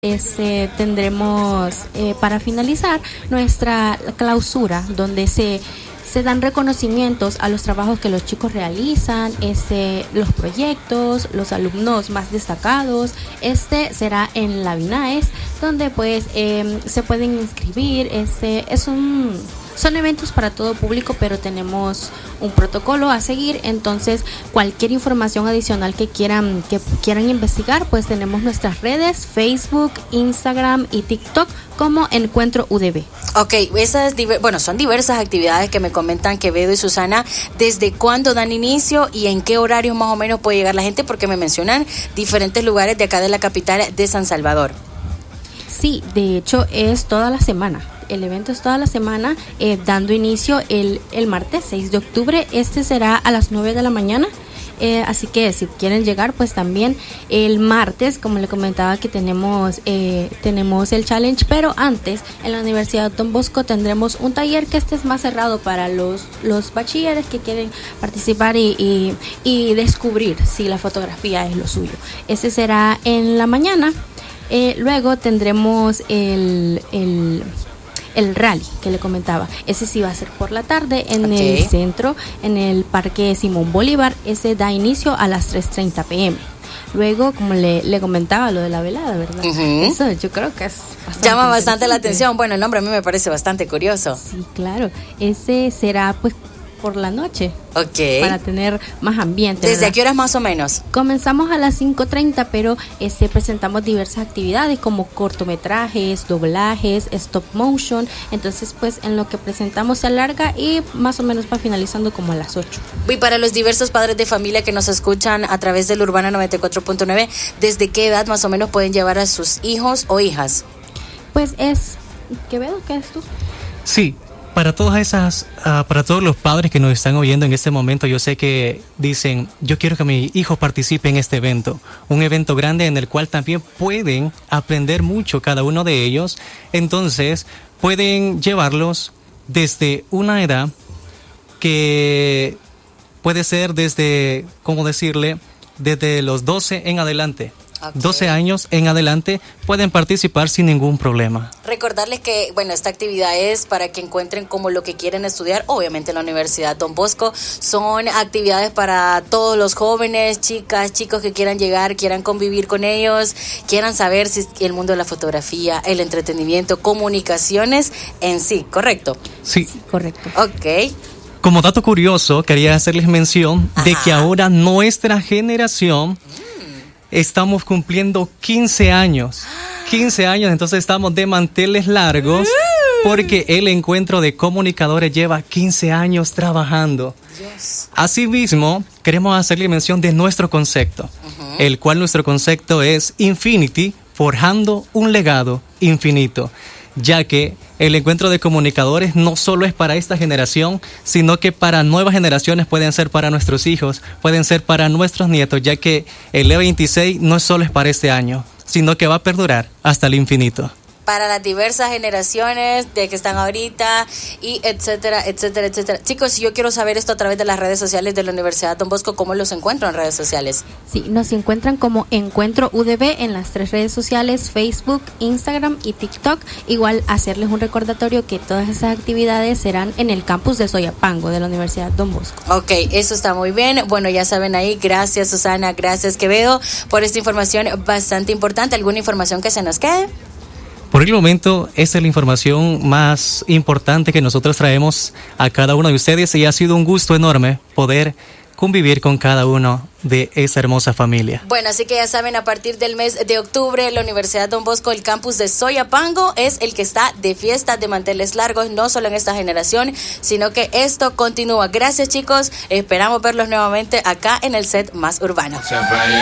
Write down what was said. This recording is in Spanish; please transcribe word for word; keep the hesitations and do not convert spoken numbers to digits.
Este, tendremos eh, para finalizar nuestra clausura, donde se, se dan reconocimientos a los trabajos que los chicos realizan, este, los proyectos, los alumnos más destacados. Este será en la Vinaes, donde pues eh, se pueden inscribir. Este es un Son eventos para todo público, pero tenemos un protocolo a seguir. Entonces, cualquier información adicional que quieran que quieran investigar, pues tenemos nuestras redes, Facebook, Instagram y TikTok como Encuentro U D B. Ok, esas bueno, son diversas actividades que me comentan Quevedo y Susana. ¿Desde cuándo dan inicio y en qué horarios más o menos puede llegar la gente? Porque me mencionan diferentes lugares de acá de la capital de San Salvador. Sí, de hecho es toda la semana. El evento es toda la semana, eh, dando inicio el, el martes seis de octubre. Este será a las nueve de la mañana. Eh, así que si quieren llegar, pues también el martes, como le comentaba, que tenemos eh, tenemos el challenge, pero antes en la Universidad Don Bosco tendremos un taller que este es más cerrado para los, los bachilleres que quieren participar y, y, y descubrir si la fotografía es lo suyo. Este será en la mañana. Eh, luego tendremos el... el El rally que le comentaba, ese sí va a ser por la tarde en okay. el centro, en el Parque Simón Bolívar. Ese da inicio a las tres treinta pm. Luego, como le, le comentaba, lo de la velada, ¿verdad? Uh-huh. Eso yo creo que es bastante llama bastante la atención. Bueno, el nombre a mí me parece bastante curioso. Sí, claro. Ese será pues por la noche. Ok. Para tener más ambiente. ¿Desde ¿verdad? a qué horas más o menos? Comenzamos a las cinco treinta, pero este presentamos diversas actividades como cortometrajes, doblajes, stop motion. Entonces, pues en lo que presentamos se alarga y más o menos va finalizando como a las ocho. Y para los diversos padres de familia que nos escuchan a través del Urbana noventa y cuatro punto nueve, ¿desde qué edad más o menos pueden llevar a sus hijos o hijas? Pues es... ¿Quevedo? ¿Qué es tú? Sí. Para todas esas, uh, para todos los padres que nos están oyendo en este momento, yo sé que dicen, yo quiero que mi hijo participe en este evento, un evento grande en el cual también pueden aprender mucho cada uno de ellos. Entonces, pueden llevarlos desde una edad que puede ser desde, ¿cómo decirle?, desde los doce en adelante. Okay. doce años en adelante pueden participar sin ningún problema. Recordarles que, bueno, esta actividad es para que encuentren como lo que quieren estudiar, obviamente en la Universidad Don Bosco. Son actividades para todos los jóvenes, chicas, chicos que quieran llegar, quieran convivir con ellos, quieran saber si el mundo de la fotografía, el entretenimiento, comunicaciones en sí, ¿correcto? Sí. Sí, correcto. Ok. Como dato curioso, quería hacerles mención Ajá. de que ahora nuestra generación... estamos cumpliendo quince años. quince años, entonces estamos de manteles largos porque el Encuentro de Comunicadores lleva quince años trabajando. Dios. Asimismo, queremos hacerle mención de nuestro concepto, uh-huh. el cual nuestro concepto es Infinity, forjando un legado infinito, ya que el Encuentro de Comunicadores no solo es para esta generación, sino que para nuevas generaciones, pueden ser para nuestros hijos, pueden ser para nuestros nietos, ya que el E veintiséis no solo es para este año, sino que va a perdurar hasta el infinito. Para las diversas generaciones de que están ahorita y etcétera, etcétera, etcétera. Chicos, si yo quiero saber esto a través de las redes sociales de la Universidad Don Bosco, ¿cómo los encuentro en redes sociales? Sí, nos encuentran como Encuentro U D B en las tres redes sociales, Facebook, Instagram y TikTok. Igual hacerles un recordatorio que todas esas actividades serán en el campus de Soyapango de la Universidad Don Bosco. Ok, eso está muy bien. Bueno, ya saben ahí, gracias Susana, gracias Quevedo por esta información bastante importante. ¿Alguna información que se nos quede? Por el momento, esta es la información más importante que nosotros traemos a cada uno de ustedes y ha sido un gusto enorme poder convivir con cada uno de esa hermosa familia. Bueno, así que ya saben, a partir del mes de octubre, la Universidad Don Bosco, el campus de Soyapango, es el que está de fiesta de manteles largos, no solo en esta generación, sino que esto continúa. Gracias, chicos. Esperamos verlos nuevamente acá en el set más urbano.